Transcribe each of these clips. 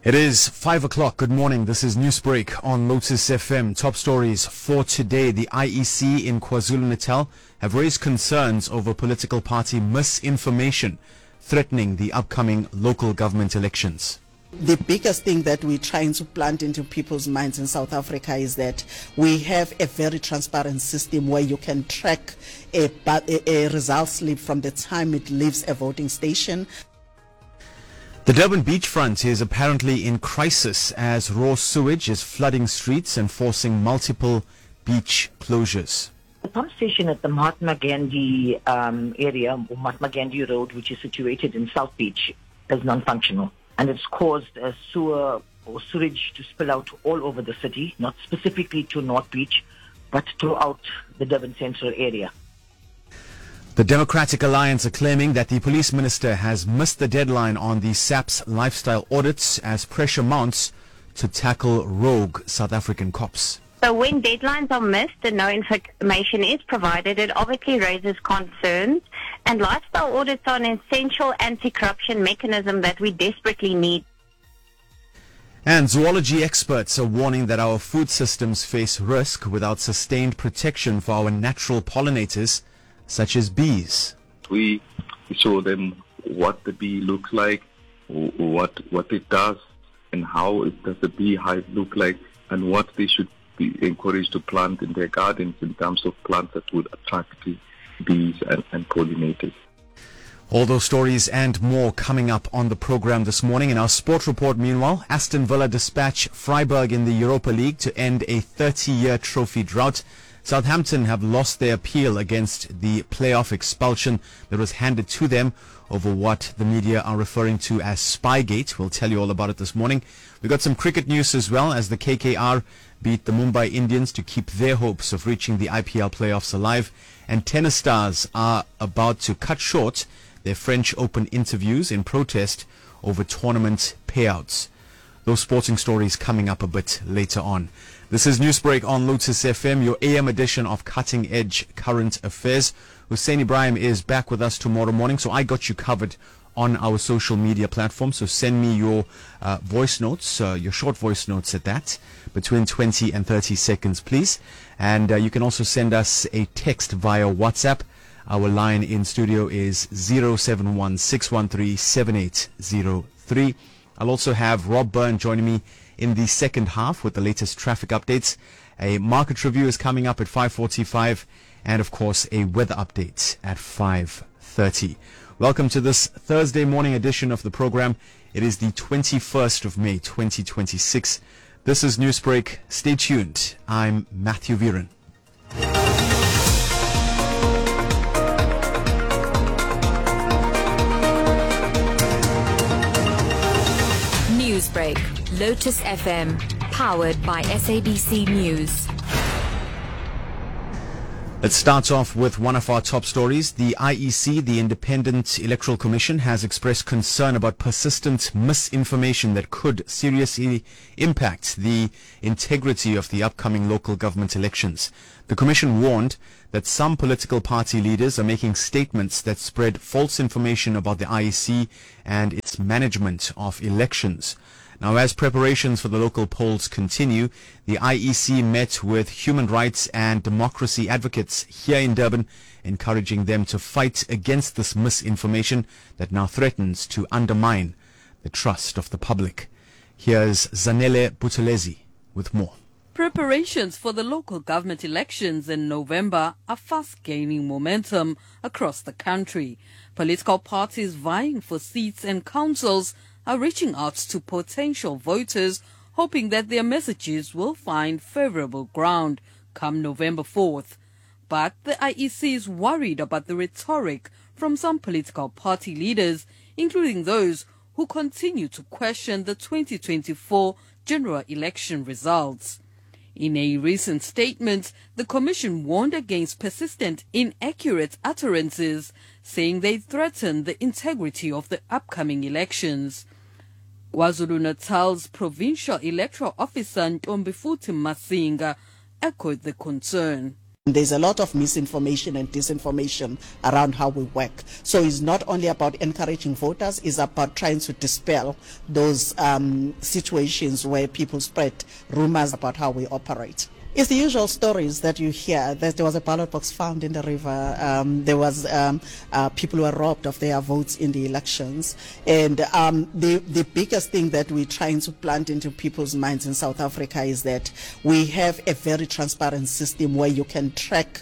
It is 5 o'clock. Good morning. This is Newsbreak on Lotus FM. Top stories for today. The IEC in KwaZulu-Natal have raised concerns over political party misinformation threatening the upcoming local government elections. The biggest thing that we're trying to plant into people's minds in South Africa is that we have a very transparent system where you can track a result slip from the time it leaves a voting station. The Durban beachfront is apparently in crisis as raw sewage is flooding streets and forcing multiple beach closures. The pump station at the Mahatma Gandhi area, or Mahatma Gandhi Road, which is situated in South Beach, is non-functional. And it's caused a sewer or sewage to spill out all over the city, not specifically to North Beach, but throughout the Durban Central area. The Democratic Alliance are claiming that the police minister has missed the deadline on the SAPS lifestyle audits as pressure mounts to tackle rogue South African cops. So when deadlines are missed and no information is provided, it obviously raises concerns. And lifestyle audits are an essential anti-corruption mechanism that we desperately need. And zoology experts are warning that our food systems face risk without sustained protection for our natural pollinators, such as bees. We show them what the bee looks like, what it does, and how does the beehive look like, and what they should be encouraged to plant in their gardens in terms of plants that would attract the bees and pollinators. All those stories and more coming up on the program this morning. In our sport report, meanwhile, Aston Villa dispatch Freiburg in the Europa League to end a 30-year trophy drought. Southampton have lost their appeal against the playoff expulsion that was handed to them over what the media are referring to as Spygate. We'll tell you all about it this morning. We've got some cricket news as well, as the KKR beat the Mumbai Indians to keep their hopes of reaching the IPL playoffs alive. And tennis stars are about to cut short their French Open interviews in protest over tournament payouts. Those sporting stories coming up a bit later on. This is Newsbreak on Lotus FM, your AM edition of Cutting Edge Current Affairs. Hussein Ibrahim is back with us tomorrow morning, so I got you covered on our social media platforms. So send me your voice notes, your short voice notes at that, between 20 and 30 seconds, please. And you can also send us a text via WhatsApp. Our line in studio is 071-613-7803. I'll also have Rob Byrne joining me in the second half with the latest traffic updates. A market review is coming up at 5:45, and of course a weather update at 5:30. Welcome to this Thursday morning edition of the program. It is the 21st of May 2026. This is Newsbreak. Stay tuned. I'm Matthew Viren. Newsbreak, Lotus FM, powered by SABC News. Let's start off with one of our top stories. The IEC, the Independent Electoral Commission, has expressed concern about persistent misinformation that could seriously impact the integrity of the upcoming local government elections. The Commission warned that some political party leaders are making statements that spread false information about the IEC and its management of elections. Now, as preparations for the local polls continue, the IEC met with human rights and democracy advocates here in Durban, encouraging them to fight against this misinformation that now threatens to undermine the trust of the public. Here's Zanele Buthelezi with more. Preparations for the local government elections in November are fast gaining momentum across the country. Political parties vying for seats and councils are reaching out to potential voters, hoping that their messages will find favorable ground come November 4th. But the IEC is worried about the rhetoric from some political party leaders, including those who continue to question the 2024 general election results. In a recent statement, the Commission warned against persistent inaccurate utterances, saying they threaten the integrity of the upcoming elections. KwaZulu-Natal's Provincial Electoral Officer Ntombifuthi Masinga echoed the concern. There's a lot of misinformation and disinformation around how we work. So it's not only about encouraging voters, it's about trying to dispel those situations where people spread rumors about how we operate. It's the usual stories that you hear, that there was a ballot box found in the river, there was people who were robbed of their votes in the elections, and the biggest thing that we're trying to plant into people's minds in South Africa is that we have a very transparent system where you can track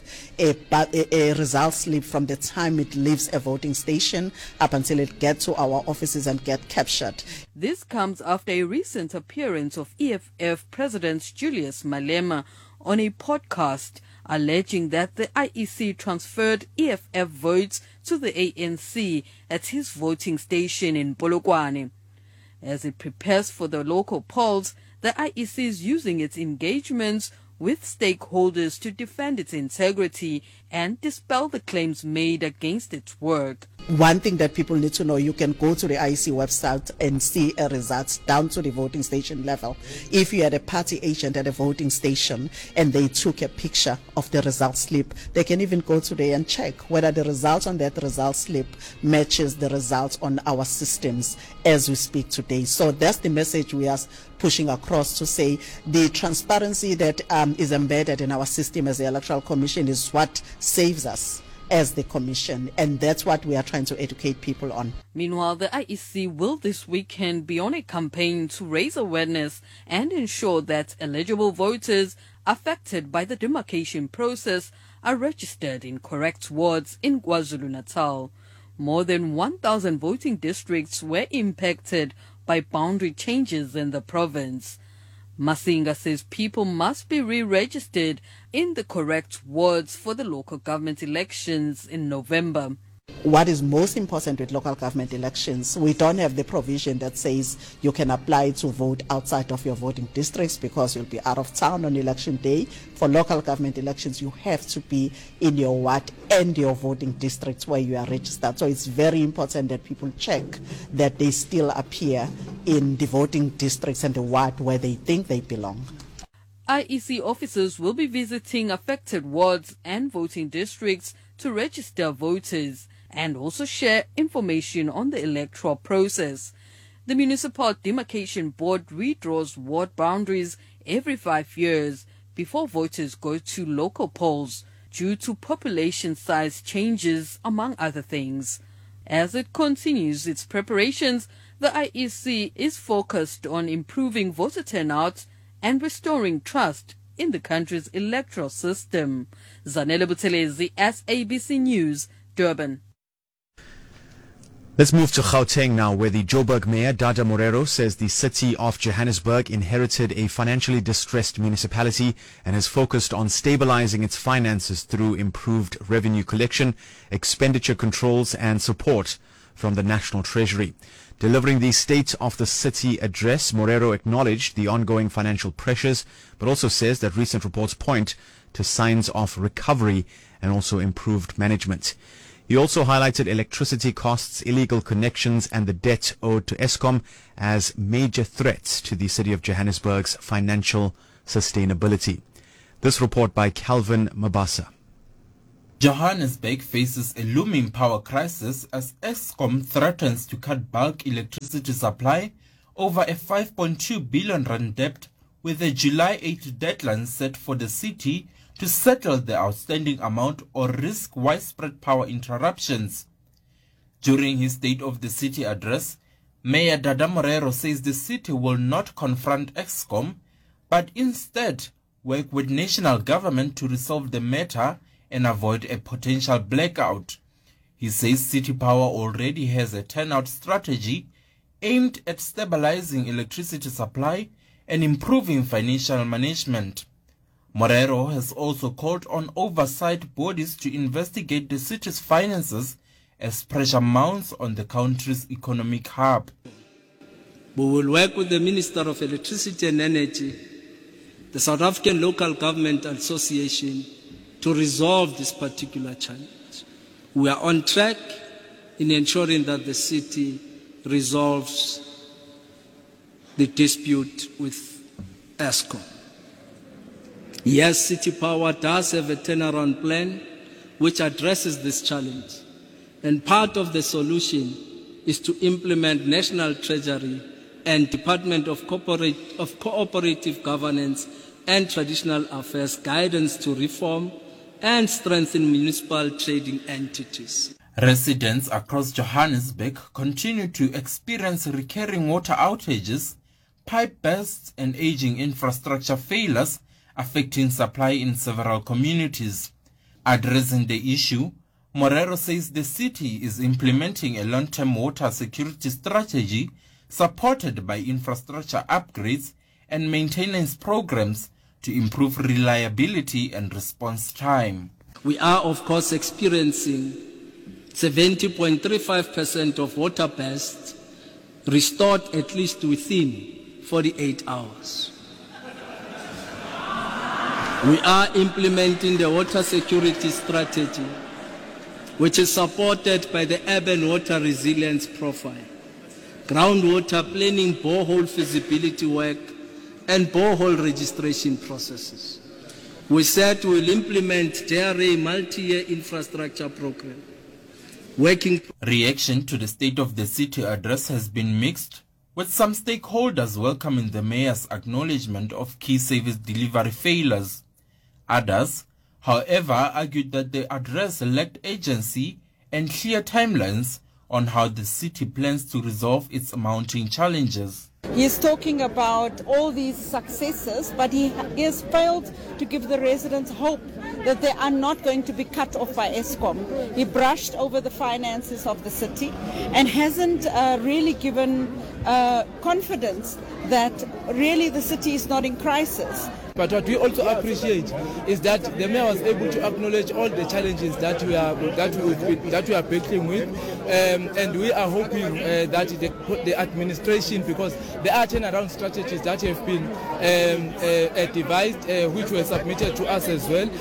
a result slip from the time it leaves a voting station up until it gets to our offices and get captured. This comes after a recent appearance of EFF President Julius Malema on a podcast alleging that the IEC transferred EFF votes to the ANC at his voting station in Polokwane. As it prepares for the local polls, the IEC is using its engagements with stakeholders to defend its integrity and dispel the claims made against its work. One thing that people need to know, you can go to the IEC website and see a results down to the voting station level. If you had a party agent at a voting station and they took a picture of the result slip, they can even go today and check whether the results on that result slip matches the results on our systems as we speak today. So that's the message we are pushing across, to say the transparency that is embedded in our system as the Electoral Commission is what saves us as the Commission, and that's what we are trying to educate people on. Meanwhile, the IEC will this weekend be on a campaign to raise awareness and ensure that eligible voters affected by the demarcation process are registered in correct wards in KwaZulu-Natal. More than 1,000 voting districts were impacted by boundary changes in the province. Masinga says people must be re-registered in the correct wards for the local government elections in November. What is most important with local government elections, we don't have the provision that says you can apply to vote outside of your voting districts because you'll be out of town on election day. For local government elections, you have to be in your ward and your voting districts where you are registered. So it's very important that people check that they still appear in the voting districts and the ward where they think they belong. IEC officers will be visiting affected wards and voting districts to register voters and also share information on the electoral process. The Municipal Demarcation Board redraws ward boundaries every 5 years before voters go to local polls due to population size changes, among other things. As it continues its preparations, the IEC is focused on improving voter turnout and restoring trust in the country's electoral system. Zanele Buthelezi, SABC News, Durban. Let's move to Gauteng now, where the Joburg Mayor, Dada Morero, says the city of Johannesburg inherited a financially distressed municipality and has focused on stabilizing its finances through improved revenue collection, expenditure controls and support from the National Treasury. Delivering the State of the City address, Morero acknowledged the ongoing financial pressures, but also says that recent reports point to signs of recovery and also improved management. He also highlighted electricity costs, illegal connections and the debt owed to Eskom as major threats to the city of Johannesburg's financial sustainability. This report by Calvin Mabasa. Johannesburg faces a looming power crisis as Eskom threatens to cut bulk electricity supply over a 5.2 billion rand debt, with a July 8 deadline set for the city to settle the outstanding amount or risk widespread power interruptions. During his State of the City address, Mayor Dada Morero says the city will not confront Eskom, but instead work with national government to resolve the matter and avoid a potential blackout. He says City Power already has a turnout strategy aimed at stabilizing electricity supply and improving financial management. Morero has also called on oversight bodies to investigate the city's finances as pressure mounts on the country's economic hub. We will work with the Minister of Electricity and Energy, the South African Local Government Association, to resolve this particular challenge. We are on track in ensuring that the city resolves the dispute with Eskom. Yes, City Power does have a turnaround plan which addresses this challenge. And part of the solution is to implement National Treasury and Department of Cooperative Governance and Traditional Affairs guidance to reform and strengthen municipal trading entities. Residents across Johannesburg continue to experience recurring water outages, pipe bursts and aging infrastructure failures affecting supply in several communities. Addressing the issue, Morero says the city is implementing a long-term water security strategy supported by infrastructure upgrades and maintenance programs to improve reliability and response time. We are, of course, experiencing 70.35% of water bursts restored at least within 48 hours. We are implementing the water security strategy, which is supported by the Urban Water Resilience Profile, groundwater planning, borehole feasibility work, and borehole registration processes. We said we will implement JRA multi-year infrastructure program. Reaction to the State of the City address has been mixed, with some stakeholders welcoming the mayor's acknowledgement of key service delivery failures. Others, however, argued that the address lacked agency and clear timelines on how the city plans to resolve its mounting challenges. He is talking about all these successes, but he has failed to give the residents hope that they are not going to be cut off by Eskom. He brushed over the finances of the city and hasn't really given confidence that really the city is not in crisis. But what we also appreciate is that the mayor was able to acknowledge all the challenges that we are battling with, and we are hoping that the administration, because there are turnaround strategies that have been devised, which were submitted to us as well.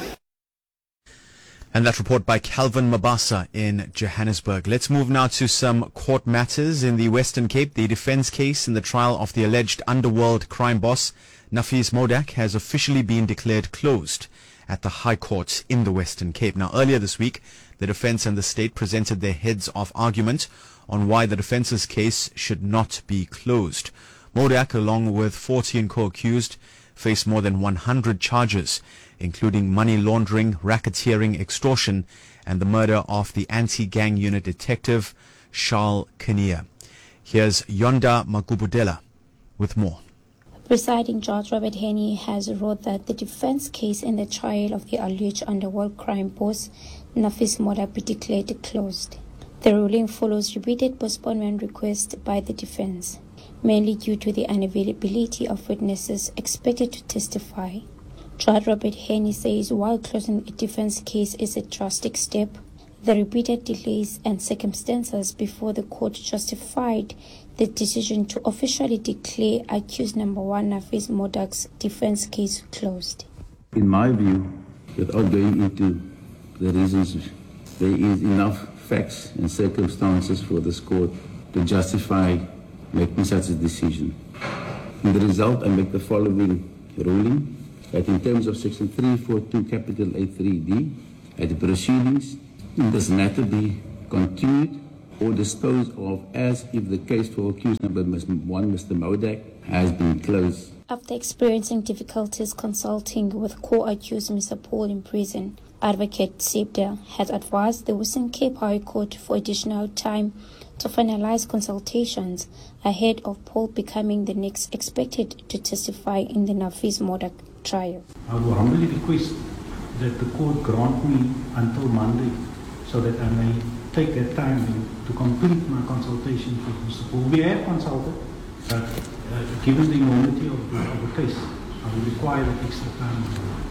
And that report by Calvin Mabasa in Johannesburg. Let's move now to some court matters in the Western Cape. The defense case in the trial of the alleged underworld crime boss Nafis Modak has officially been declared closed at the High Court in the Western Cape. Now, earlier this week, the defense and the state presented their heads of argument on why the defense's case should not be closed. Modak, along with 14 co-accused, face more than 100 charges, including money laundering, racketeering, extortion, and the murder of the anti-gang unit detective Charles Kania. Here's Yonda Magubudela with more. Presiding Judge Robert Henny has ruled that the defense case in the trial of the alleged underworld crime boss Nafis Modak be declared closed. The ruling follows repeated postponement requests by the defense, mainly due to the unavailability of witnesses expected to testify. Judge Robert Henny says while closing the defense case is a drastic step, the repeated delays and circumstances before the court justified the decision to officially declare accused number one Nafis Modak's defense case closed. In my view, without going into the reasons, there is enough facts and circumstances for this court to justify making such a decision. In the result, I make the following ruling, that in terms of Section 342, capital A3D, that the proceedings in this matter be continued or disposed of as if the case for accused number one, Mr. Modak, has been closed. After experiencing difficulties consulting with co-accused Mr. Paul in prison, Advocate Sebda has advised the Western Cape High Court for additional time to finalize consultations ahead of Paul becoming the next expected to testify in the Nafis Modak trial. I will humbly request that the court grant me until Monday so that I may take that time to complete my consultation with Mr. Paul. We have consulted, but given the enormity of the case, I will require that extra time.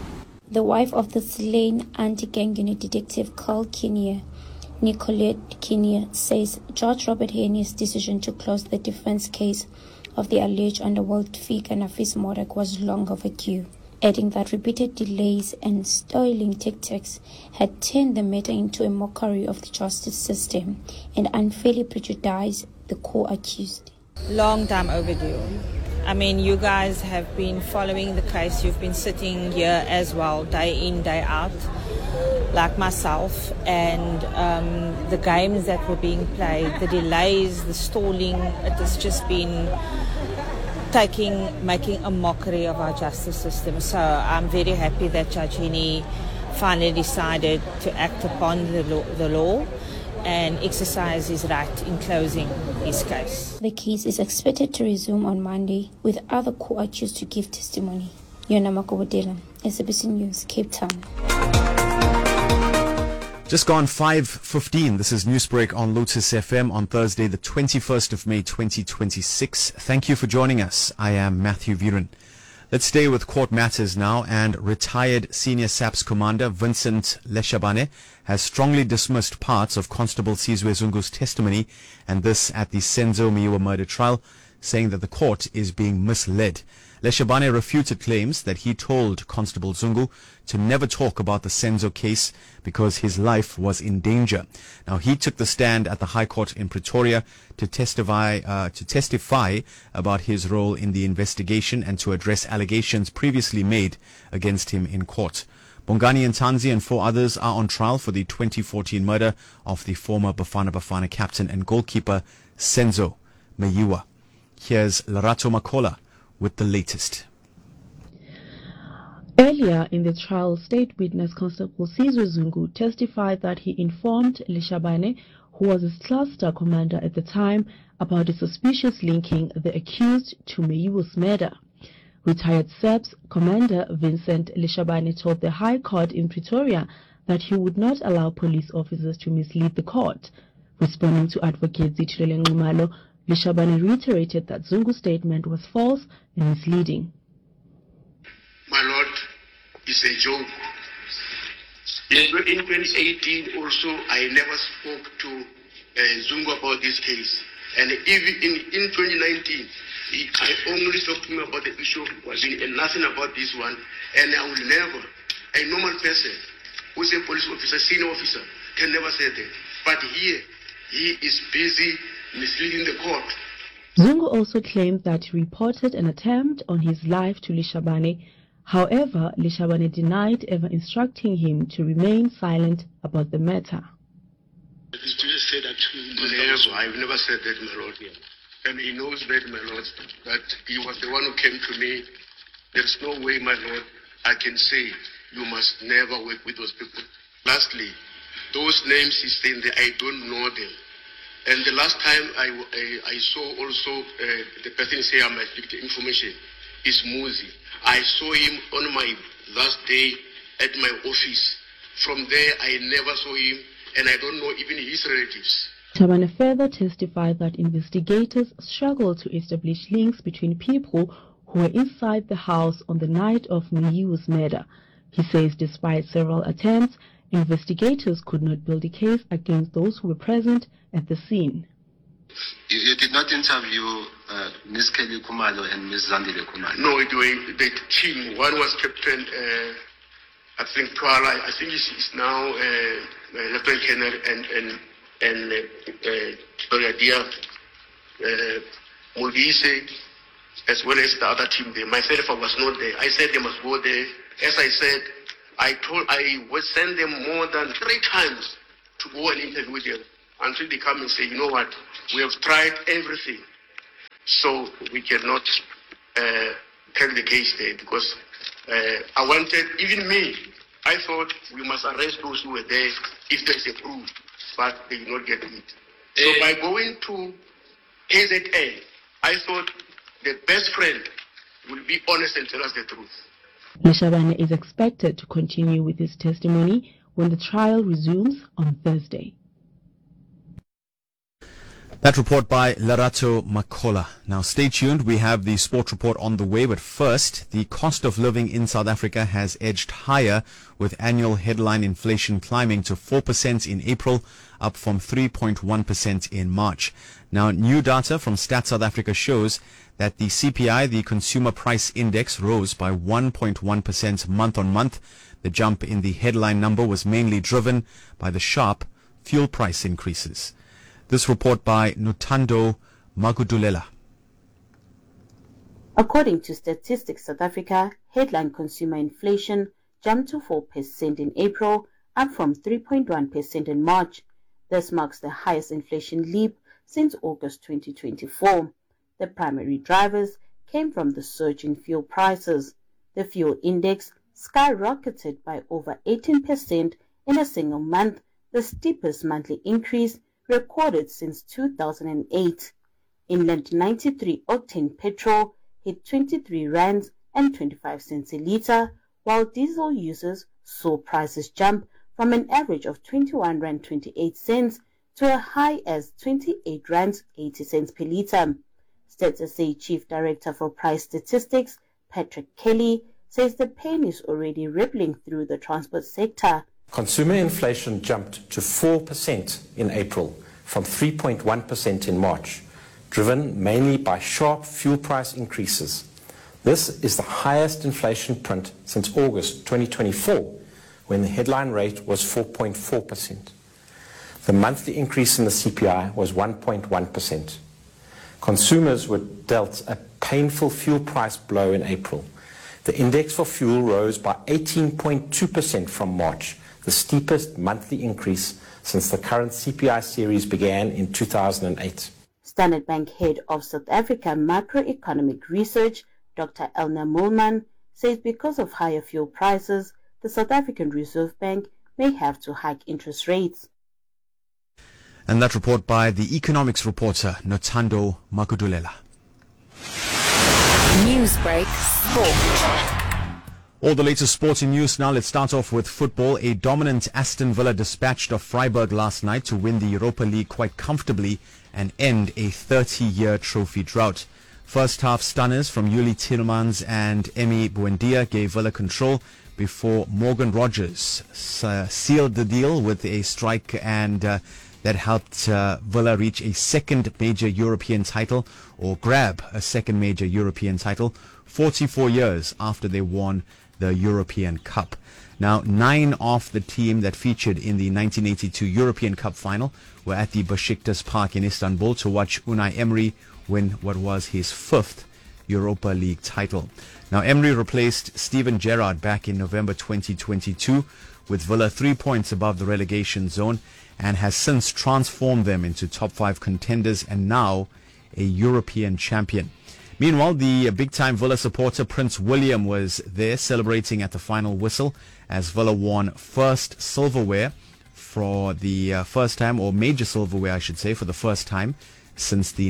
The wife of the slain anti-gang unit detective Carl Kenia, Nicolette Kenia, says Judge Robert Henny's decision to close the defense case of the alleged underworld figure Nafis Modak was long overdue, adding that repeated delays and styling tactics had turned the matter into a mockery of the justice system and unfairly prejudiced the co-accused. Long time overdue. I mean, you guys have been following the case. You've been sitting here as well, day in, day out, like myself. And the games that were being played, the delays, the stalling, it has just been making a mockery of our justice system. So I'm very happy that Judge Henny finally decided to act upon the law and exercise his right in closing his case. The case is expected to resume on Monday, with other co-accused to give testimony. Yona Makobodela, SABC News, Cape Town. Just gone 5:15. This is Newsbreak on Lotus FM on Thursday, the 21st of May, 2026. Thank you for joining us. I am Matthew Viren. Let's stay with court matters now, and retired senior SAPS commander Vincent Leshabane has strongly dismissed parts of Constable Sizwe Zungu's testimony, and this at the Senzo Meyiwa murder trial, saying that the court is being misled. Leshabane refuted claims that he told Constable Zungu to never talk about the Senzo case because his life was in danger. Now, he took the stand at the High Court in Pretoria to testify about his role in the investigation and to address allegations previously made against him in court. Bongani Ntanzi and 4 others are on trial for the 2014 murder of the former Bafana Bafana captain and goalkeeper Senzo Meyiwa. Here's Lerato Makola with the latest. Earlier in the trial, state witness Constable Sizwe Zungu testified that he informed Leshabane, who was his cluster commander at the time, about a suspicious linking the accused to Meyiwa's murder. Retired SAPS Commander Vincent Leshabane told the High Court in Pretoria that he would not allow police officers to mislead the court. Responding to Advocate Zitlele Nxumalo, Leshabane reiterated that Zungu's statement was false and misleading. My lord, it's a joke. In 2018 also, I never spoke to Zungu about this case. And even in 2019, I only talked to him about the issue of Wazini and nothing about this one. And I will never, a normal person who's a police officer, senior officer, can never say that. But here, he is busy misleading the court. Zungu also claimed that he reported an attempt on his life to Leshabane. However, Leshabane denied ever instructing him to remain silent about the matter. Did you say that to him? Never. I've never said that, my lord. And he knows that, my lord, that he was the one who came to me. There's no way, my lord, I can say you must never work with those people. Lastly, those names he's saying there, I don't know them. And the last time I saw also the person say I might leak the information is Muzi. I saw him on my last day at my office. From there, I never saw him, and I don't know even his relatives. Leshabane further testified that investigators struggled to establish links between people who were inside the house on the night of Meyiwa's murder. He says despite several attempts, investigators could not build a case against those who were present at the scene. You did not interview Ms. Kelly Khumalo and Ms. Zandile Khumalo? No, the team. One was Captain, I think, Twala. I think he's now Lieutenant Colonel and Brigadier Mulise, as well as the other team there. Myself, I was not there. I said they must go there. As I said, I would send them more than 3 times to go and interview them until they come and say, you know what, we have tried everything. So we cannot take the case there because I wanted, even me, I thought we must arrest those who were there if there is a proof, but they did not get it. So by going to KZN, I thought the best friend will be honest and tell us the truth. Leshabane is expected to continue with his testimony when the trial resumes on Thursday. That report by Lerato Makola. Now stay tuned, we have the sport report on the way, but first, the cost of living in South Africa has edged higher with annual headline inflation climbing to 4% in April, up from 3.1% in March. Now, new data from Stats South Africa shows that the CPI, the Consumer Price Index, rose by 1.1% month on month. The jump in the headline number was mainly driven by the sharp fuel price increases. This report by Nutando Magudulela. According to Statistics South Africa, headline consumer inflation jumped to 4% in April, up from 3.1% in March. This marks the highest inflation leap since August 2024. The primary drivers came from the surge in fuel prices. The fuel index skyrocketed by over 18% in a single month, the steepest monthly increase recorded since 2008. Inland 93 octane petrol hit 23 rands and 25 cents a litre, while diesel users saw prices jump from an average of 21 rand 28 cents to a high as 28 rands 80 cents per litre. Stats SA Chief Director for Price Statistics, Patrick Kelly, says the pain is already rippling through the transport sector. Consumer inflation jumped to 4% in April from 3.1% in March, driven mainly by sharp fuel price increases. This is the highest inflation print since August 2024, when the headline rate was 4.4%. The monthly increase in the CPI was 1.1%. Consumers were dealt a painful fuel price blow in April. The index for fuel rose by 18.2% from March, the steepest monthly increase since the current CPI series began in 2008. Standard Bank Head of South Africa Macroeconomic Research, Dr. Elna Moolman, says because of higher fuel prices, the South African Reserve Bank may have to hike interest rates. And that report by the economics reporter, Nothando Makudulela. Newsbreak Sport. All the latest sporting news now. Let's start off with football. A dominant Aston Villa dispatched of Freiburg last night to win the Europa League quite comfortably and end a 30-year trophy drought. First half stunners from Yuli Tielemans and Emi Buendia gave Villa control before Morgan Rogers sealed the deal with a strike, and that helped Villa reach a second major European title, or grab a second major European title, 44 years after they won the European Cup. Now, 9 of the team that featured in the 1982 European Cup final were at the Besiktas Park in Istanbul to watch Unai Emery win what was his 5th Europa League title. Now, Emery replaced Steven Gerrard back in November 2022 with Villa 3 points above the relegation zone, and has since transformed them into top 5 contenders and now a European champion. Meanwhile, the big-time Villa supporter Prince William was there celebrating at the final whistle as Villa won first silverware for the first time, or major silverware I should say, for the first time since the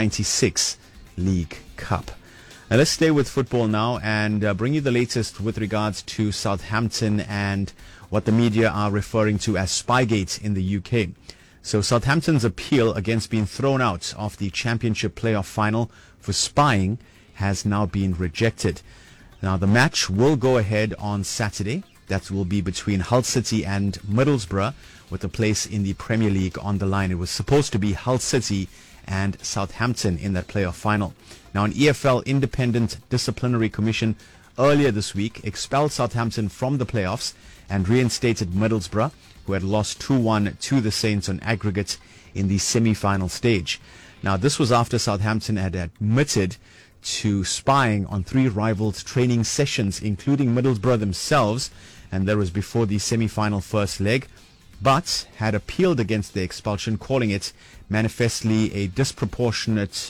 1996 League Cup. Now let's stay with football now and bring you the latest with regards to Southampton and what the media are referring to as Spygate in the UK. So Southampton's appeal against being thrown out of the Championship playoff final for spying has now been rejected. Now the match will go ahead on Saturday. That will be between Hull City and Middlesbrough, with a place in the Premier League on the line. It was supposed to be Hull City and Southampton in that playoff final. Now an EFL Independent Disciplinary Commission earlier this week expelled Southampton from the playoffs and reinstated Middlesbrough, who had lost 2-1 to the Saints on aggregate in the semi-final stage. Now, this was after Southampton had admitted to spying on 3 rivals' training sessions, including Middlesbrough themselves, and that was before the semi-final first leg, but had appealed against the expulsion, calling it manifestly a disproportionate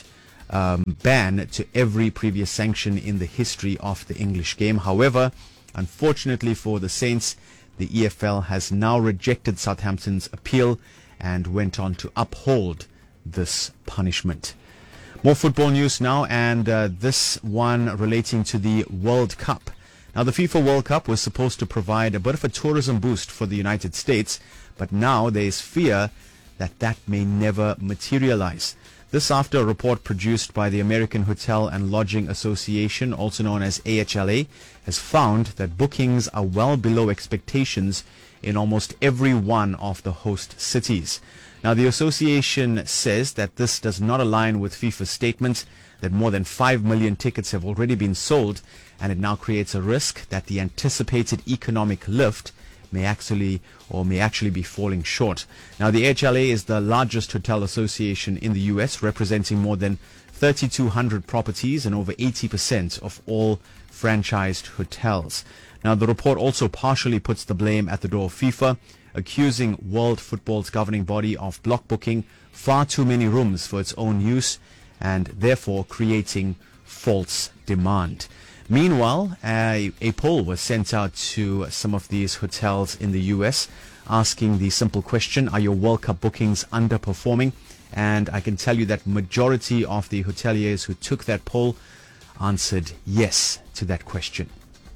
ban to every previous sanction in the history of the English game. However, unfortunately for the Saints, the EFL has now rejected Southampton's appeal and went on to uphold this punishment. More football news now, and this one relating to the World Cup. Now, the FIFA World Cup was supposed to provide a bit of a tourism boost for the United States, but now there is fear that that may never materialize. This after a report produced by the American Hotel and Lodging Association, also known as AHLA, has found that bookings are well below expectations in almost every one of the host cities. Now, the association says that this does not align with FIFA's statement that more than 5 million tickets have already been sold, and it now creates a risk that the anticipated economic lift may actually be falling short. Now, the AHLA is the largest hotel association in the U.S., representing more than 3,200 properties and over 80% of all franchised hotels. Now, the report also partially puts the blame at the door of FIFA, accusing World Football's governing body of block booking far too many rooms for its own use and therefore creating false demand. Meanwhile, a poll was sent out to some of these hotels in the US asking the simple question, are your World Cup bookings underperforming? And I can tell you that majority of the hoteliers who took that poll answered yes to that question.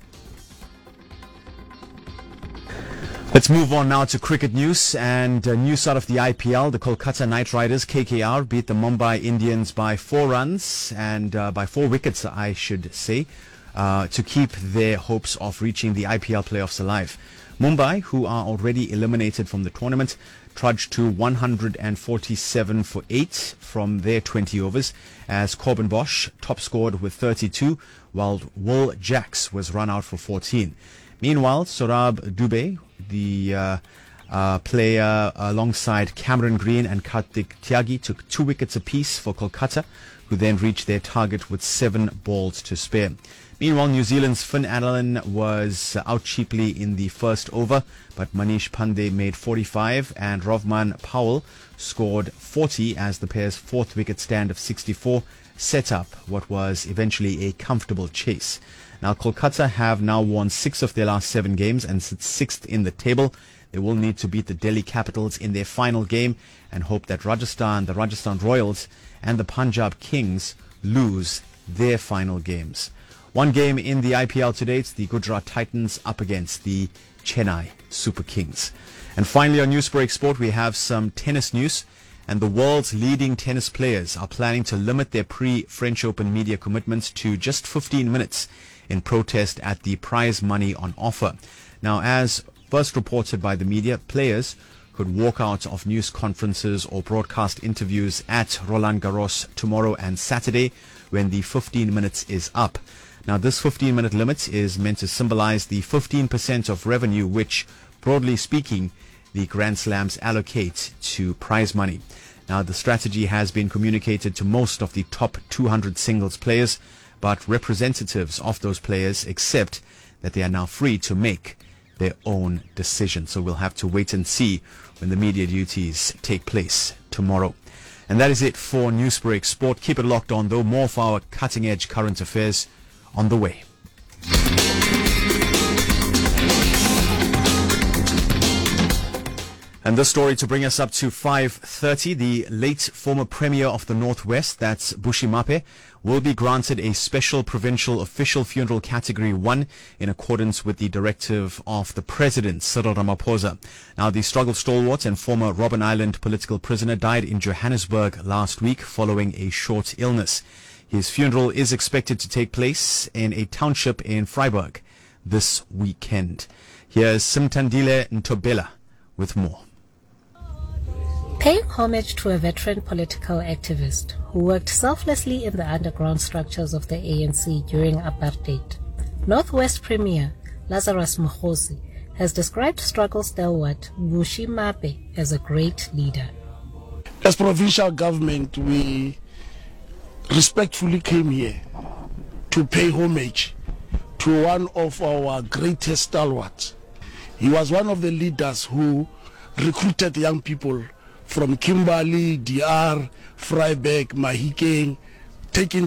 Let's move on now to cricket news and news out of the IPL. The Kolkata Knight Riders, KKR, beat the Mumbai Indians by 4 runs and by 4 wickets, I should say, to keep their hopes of reaching the IPL playoffs alive. Mumbai, who are already eliminated from the tournament, trudged to 147 for 8 from their 20 overs as Corbin Bosch top scored with 32, while Will Jacks was run out for 14. Meanwhile, Saurabh Dubey, the player alongside Cameron Green and Karthik Tyagi, took 2 wickets apiece for Kolkata, who then reached their target with 7 balls to spare. Meanwhile, New Zealand's Finn Allen was out cheaply in the first over, but Manish Pandey made 45 and Rovman Powell scored 40 as the pair's 4th wicket stand of 64 set up what was eventually a comfortable chase. Now, Kolkata have now won 6 of their last 7 games and sit 6th in the table. They will need to beat the Delhi Capitals in their final game and hope that the Rajasthan Royals and the Punjab Kings lose their final games. One game in the IPL today, it's the Gujarat Titans up against the Chennai Super Kings. And finally on Newsbreak Sport, we have some tennis news. And the world's leading tennis players are planning to limit their pre-French Open media commitments to just 15 minutes in protest at the prize money on offer. Now, as first reported by the media, players could walk out of news conferences or broadcast interviews at Roland Garros tomorrow and Saturday when the 15 minutes is up. Now, this 15-minute limit is meant to symbolize the 15% of revenue which, broadly speaking, the Grand Slams allocate to prize money. Now, the strategy has been communicated to most of the top 200 singles players, but representatives of those players accept that they are now free to make their own decision. So we'll have to wait and see when the media duties take place tomorrow. And that is it for Newsbreak Sport. Keep it locked on, though. More of our cutting-edge current affairs on the way. And this story to bring us up to 5:30, the late former Premier of the Northwest, that's Bushi Mape, will be granted a special provincial official funeral category 1 in accordance with the directive of the President, Cyril Ramaphosa. Now, the struggle stalwart and former Robben Island political prisoner died in Johannesburg last week following a short illness. His funeral is expected to take place in a township in Vryburg this weekend. Here's Simtandile Ntobela with more. Paying homage to a veteran political activist who worked selflessly in the underground structures of the ANC during apartheid, Northwest Premier Lazarus Mokgosi has described struggle stalwart Bushi Mape as a great leader. As provincial government, we respectfully came here to pay homage to one of our greatest stalwarts. He was one of the leaders who recruited young people from Kimberley, DR, Vryburg, Mahikeng, taking